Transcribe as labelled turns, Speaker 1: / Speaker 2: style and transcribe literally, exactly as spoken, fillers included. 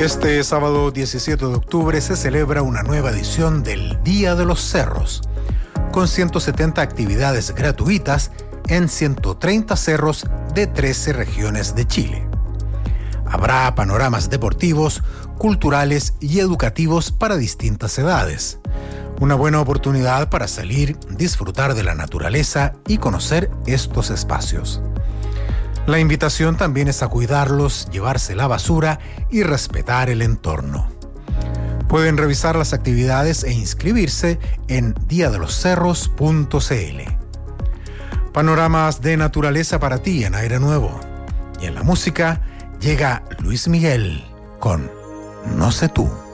Speaker 1: Este sábado diecisiete de octubre se celebra una nueva edición del Día de los Cerros, con ciento setenta actividades gratuitas en ciento treinta cerros de trece regiones de Chile. Habrá panoramas deportivos, culturales y educativos para distintas edades. Una buena oportunidad para salir, disfrutar de la naturaleza y conocer estos espacios. La invitación también es a cuidarlos, llevarse la basura y respetar el entorno. Pueden revisar las actividades e inscribirse en dia de los cerros punto c l. Panoramas de naturaleza para ti en Aire Nuevo. Y en la música llega Luis Miguel con No sé tú.